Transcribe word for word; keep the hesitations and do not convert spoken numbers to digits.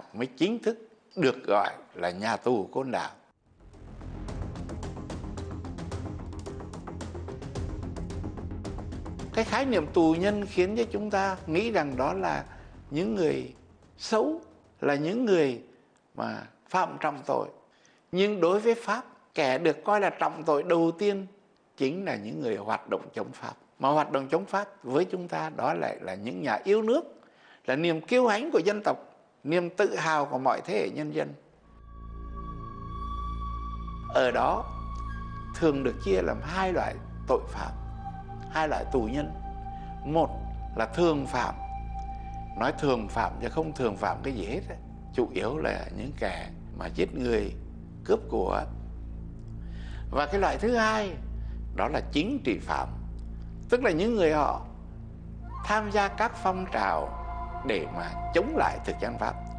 mới chính thức được gọi là nhà tù Côn Đảo. Cái khái niệm tù nhân khiến cho chúng ta nghĩ rằng đó là những người xấu, là những người mà phạm trọng tội. Nhưng đối với Pháp, kẻ được coi là trọng tội đầu tiên chính là những người hoạt động chống Pháp. Mà hoạt động chống Pháp với chúng ta đó lại là những nhà yêu nước, là niềm kiêu hãnh của dân tộc, niềm tự hào của mọi thế hệ nhân dân. Ở đó thường được chia làm hai loại tội phạm, hai loại tù nhân. Một là thường phạm, nói thường phạm chứ không thường phạm cái gì hết ấy. Chủ yếu là những kẻ mà giết người, cướp của. Và cái loại thứ hai đó là chính trị phạm, tức là những người họ tham gia các phong trào để mà chống lại thực dân Pháp.